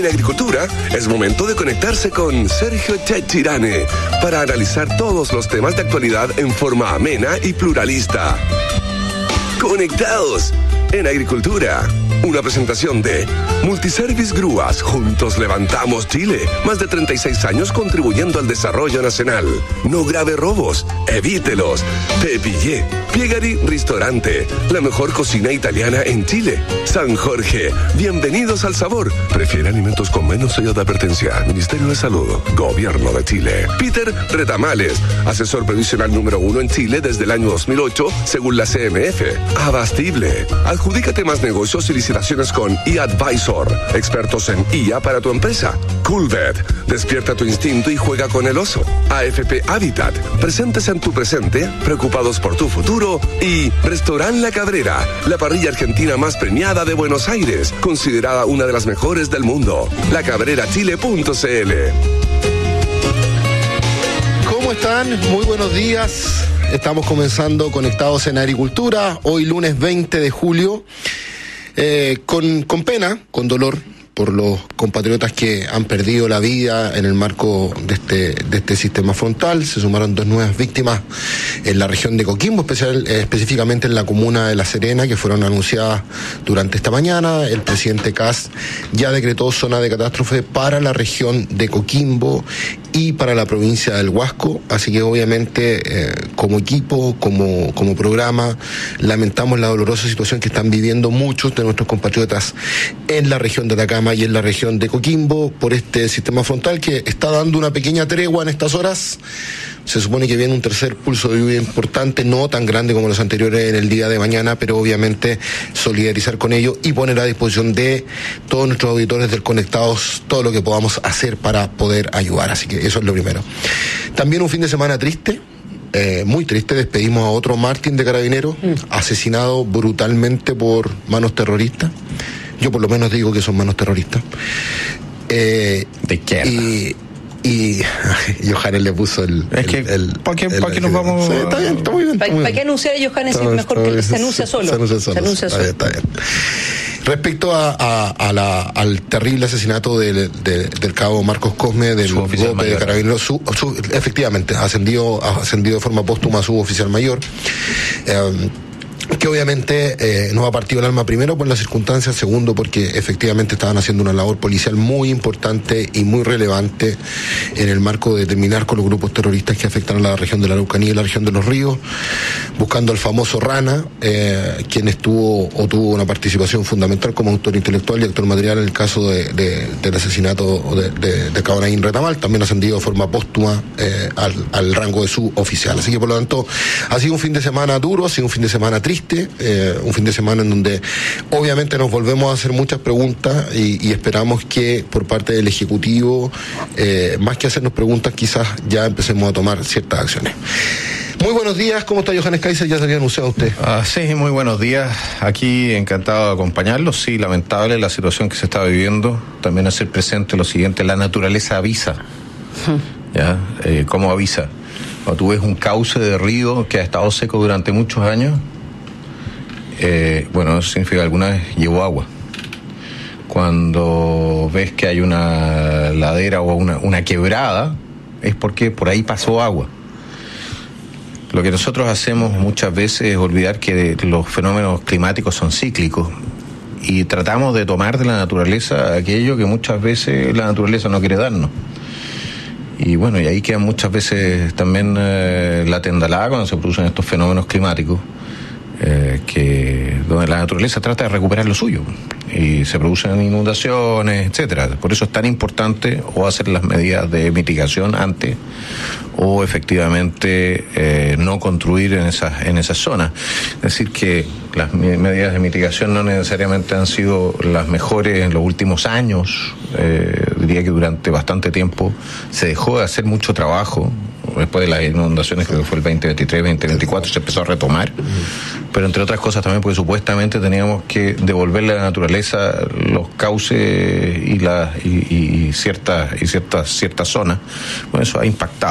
En Agricultura es momento de conectarse con Sergio Chechirane para analizar todos los temas de actualidad en forma amena y pluralista. Conectados en Agricultura. Una presentación de Multiservice Grúas. Juntos levantamos Chile. Más de 36 años contribuyendo al desarrollo nacional. No grave robos. Evítelos. Pepillé. Piegari Ristorante. La mejor cocina italiana en Chile. San Jorge. Bienvenidos al sabor. Prefiere alimentos con menos sello de advertencia. Ministerio de Salud. Gobierno de Chile. Peter Retamales. Asesor previsional número 1 en Chile desde el año 2008, según la CMF. Abastible. Adjudícate más negocios y licitaciones con eAdvisor. Expertos en IA para tu empresa. Coolbet. Despierta tu instinto y juega con el oso. AFP Habitat. Presentes en tu presente, preocupados por tu futuro. Y Restaurant La Cabrera, la parrilla argentina más premiada de Buenos Aires, considerada una de las mejores del mundo. lacabrerachile.cl. ¿Cómo están? Muy buenos días. Estamos comenzando Conectados en Agricultura, hoy lunes 20 de julio, con pena, con dolor, por los compatriotas que han perdido la vida en el marco de este sistema frontal. Se sumaron 2 nuevas víctimas en la región de Coquimbo, específicamente en la comuna de La Serena, que fueron anunciadas durante esta mañana. El presidente Kast ya decretó zona de catástrofe para la región de Coquimbo y para la provincia del Huasco, así que obviamente como equipo, como programa, lamentamos la dolorosa situación que están viviendo muchos de nuestros compatriotas en la región de Atacama y en la región de Coquimbo por este sistema frontal que está dando una pequeña tregua en estas horas. Se supone que viene un tercer pulso de lluvia importante, no tan grande como los anteriores en el día de mañana, pero obviamente solidarizar con ello y poner a disposición de todos nuestros auditores del Conectados todo lo que podamos hacer para poder ayudar. Así que eso es lo primero. También un fin de semana triste. Muy triste, despedimos a otro mártir de Carabineros, asesinado brutalmente por manos terroristas. Yo por lo menos digo que son manos terroristas. De izquierda. Y Johannes le puso ¿Para qué nos vamos? Sí, está bien, está muy bien. ¿Para qué anunciar a Johannes si es mejor que se anuncia solo? Se anuncia solo. Está bien. Respecto al terrible asesinato del cabo Marcos Cosme, del golpe de Carabineros, efectivamente, ha ascendido de forma póstuma a suboficial mayor. Que obviamente nos ha partido el alma, primero por las circunstancias, segundo porque efectivamente estaban haciendo una labor policial muy importante y muy relevante en el marco de terminar con los grupos terroristas que afectan a la región de la Araucanía y la región de los ríos, buscando al famoso Rana, quien tuvo una participación fundamental como autor intelectual y actor material en el caso del asesinato de Cabo Naín Retamal, también ascendido de forma póstuma al rango de suboficial. Así que por lo tanto ha sido un fin de semana duro, ha sido un fin de semana triste, un fin de semana en donde obviamente nos volvemos a hacer muchas preguntas y esperamos que por parte del Ejecutivo, más que hacernos preguntas, quizás ya empecemos a tomar ciertas acciones. Muy buenos días, ¿cómo está Johannes Kaiser? Ya se había anunciado usted. Sí, muy buenos días. Aquí encantado de acompañarlos. Sí, lamentable la situación que se está viviendo. También hacer presente lo siguiente: la naturaleza avisa. ¿Ya? ¿Cómo avisa? Cuando tú ves un cauce de río que ha estado seco durante muchos años, eso significa que alguna vez llevó agua. Cuando ves que hay una ladera o una quebrada, es porque por ahí pasó agua. Lo que nosotros hacemos muchas veces es olvidar que los fenómenos climáticos son cíclicos y tratamos de tomar de la naturaleza aquello que muchas veces la naturaleza no quiere darnos. Y bueno, y ahí queda muchas veces también la tendalada cuando se producen estos fenómenos climáticos, donde la naturaleza trata de recuperar lo suyo y se producen inundaciones, etcétera. Por eso es tan importante o hacer las medidas de mitigación antes o efectivamente no construir en esas zonas. Es decir, que las medidas de mitigación no necesariamente han sido las mejores en los últimos años. Diría que durante bastante tiempo se dejó de hacer mucho trabajo. Después de las inundaciones, creo que fue el 2023, 2024, se empezó a retomar, pero entre otras cosas también porque supuestamente teníamos que devolverle a la naturaleza los cauces y ciertas zonas. Bueno, eso ha impactado.